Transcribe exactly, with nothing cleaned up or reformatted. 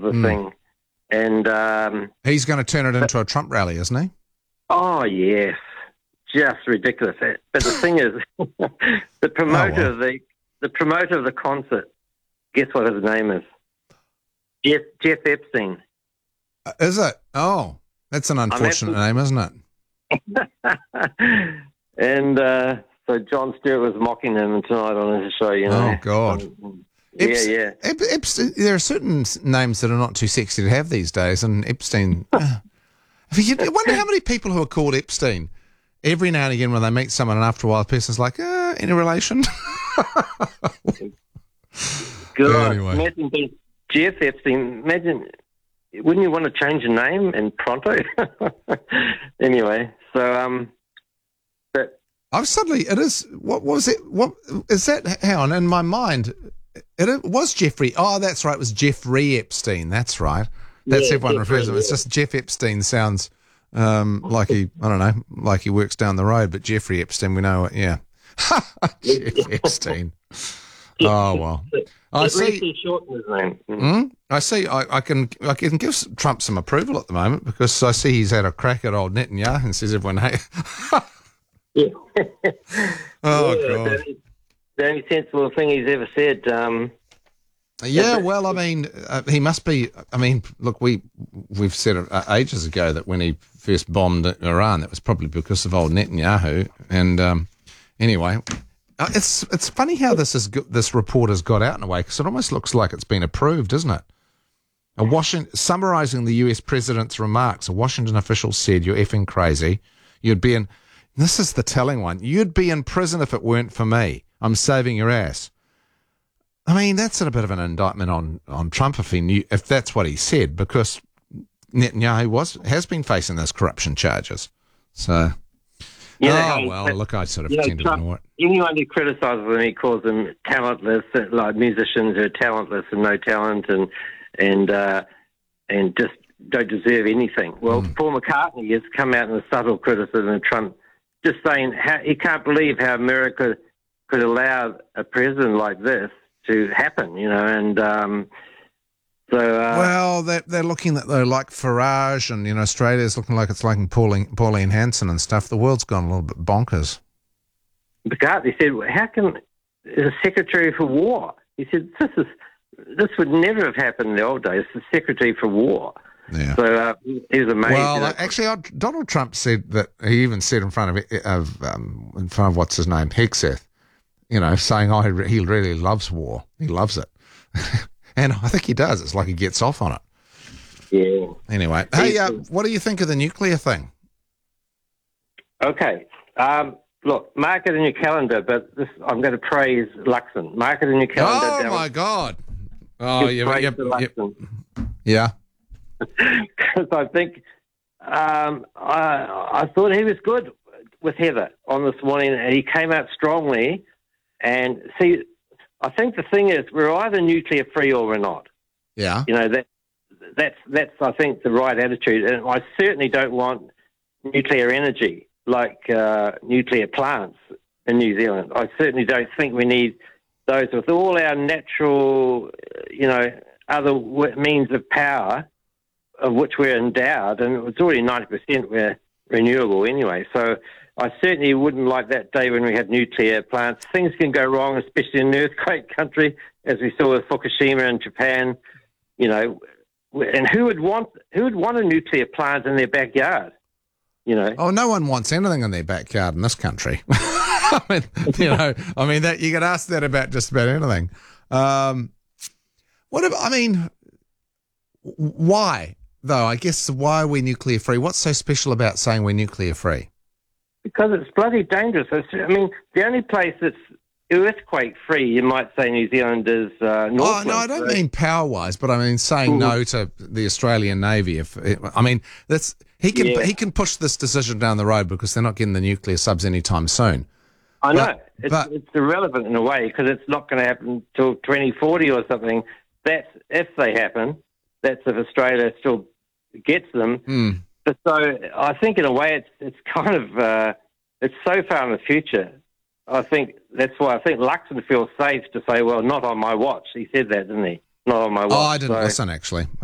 the Mm. thing. And um, He's going to turn it into a Trump rally, isn't he? oh yes, just ridiculous. But the thing is, the promoter Oh, wow. of the the promoter of the concert, guess what his name is? Jeff Jeff Epstein. Uh, Is it? Oh, that's an unfortunate name, isn't it? And uh, so Jon Stewart was mocking him tonight on his show, you know. Oh, God. Um, yeah, Eps- yeah. Ep- Epstein, there are certain s- names that are not too sexy to have these days, and Epstein. uh, you you wonder how many people who are called Epstein every now and again when they meet someone, and after a while, the person's like, uh, any relation? God, Anyway. imagine being Jeff Epstein. Imagine, wouldn't you want to change your name and pronto? Anyway, so um, but I've suddenly, it is, what was it? What is that? Hang on, in my mind, it, it was Jeffrey. Oh, that's right, it was Jeffrey Epstein. That's right. That's Yeah, everyone refers to him. It's Jeffrey, just Jeff Epstein sounds um, like he, I don't know, like he works down the road, but Jeffrey Epstein, we know it, yeah. Jeff Epstein. Oh, well. I at least see. he shortened his name. Mm. Hmm? I see. I, I can I can give Trump some approval at the moment because I see he's had a crack at old Netanyahu and says everyone, hey. Yeah. Oh, Yeah, God. The only, the only sensible thing he's ever said. Um, Yeah, but- well, I mean, uh, he must be. I mean, look, we we've said uh, ages ago that when he first bombed Iran, that was probably because of old Netanyahu. And um, anyway, uh, it's it's funny how this is go- this report has got out in a way because it almost looks like it's been approved, doesn't it? A Washington summarising the U S president's remarks, a Washington official said, "You're effing crazy. You'd be in." This is the telling one. You'd be in prison if it weren't for me. I'm saving your ass. I mean, that's a bit of an indictment on, on Trump if he knew, if that's what he said, because Netanyahu was has been facing those corruption charges. So, You know oh how he- well, look, I sort of you know, tend to Trump- ignore it. anyone who criticises them, he calls them talentless, like musicians who are talentless and no talent, and and uh, and just don't deserve anything. Well, Mm. Paul McCartney has come out in a subtle criticism of Trump, just saying how he can't believe how America could allow a president like this to happen, you know, and um, so uh, Well, they're, they're looking at, though, like Farage and, you know, Australia's looking like it's like Pauline, Pauline Hanson and stuff. The world's gone a little bit bonkers. McCartney said, "How can the Secretary for War?" He said, "This is this would never have happened in the old days. The Secretary for War." Yeah. So uh, he was amazed. Well, you know. actually, uh, Donald Trump said that he even said in front of of um, in front of what's his name, Hegseth, you know, saying, "Oh, he re- he really loves war. He loves it," and I think he does. It's like he gets off on it. Yeah. Anyway, hey, uh, what do you think of the nuclear thing? Okay. Um, look, mark it in your calendar, but this, I'm going to praise Luxon. Mark it in your calendar. Oh Darryl. my God! Oh, Give yeah, praise yeah, to yeah, Luxon. yeah. Because I think um, I, I thought he was good with Heather on this morning. And he came out strongly. And see, I think the thing is, we're either nuclear free or we're not. Yeah. You know, that that's that's I think the right attitude. And I certainly don't want nuclear energy like uh, nuclear plants in New Zealand. I certainly don't think we need those with all our natural, you know, other w- means of power of which we're endowed, and it's already ninety percent we're renewable anyway. So I certainly wouldn't like that day when we have nuclear plants. Things can go wrong, especially in an earthquake country, as we saw with Fukushima in Japan. You know, and who would want who would want a nuclear plant in their backyard? You know. Oh, no one wants anything in their backyard in this country. I mean, you know, I mean that you could ask that about just about anything. Um, what about, I mean, why though? I guess why are we nuclear free? What's so special about saying we're nuclear free? Because it's bloody dangerous. It's, I mean, the only place that's earthquake-free, you might say, New Zealand is uh, Northland. Oh, no, I don't mean power-wise, but I mean saying no to the Australian Navy. If I mean, that's he can Yeah. he can push this decision down the road because they're not getting the nuclear subs anytime soon. I know. But- it's, but- it's irrelevant in a way because it's not going to happen until twenty forty or something. That's if they happen. That's if Australia still gets them. Mm. But so I think in a way it's it's kind of uh, it's so far in the future. I think that's why I think Luxon feels safe to say, well, not on my watch. He said that, didn't he? Not on my watch. Oh, I didn't So- listen actually.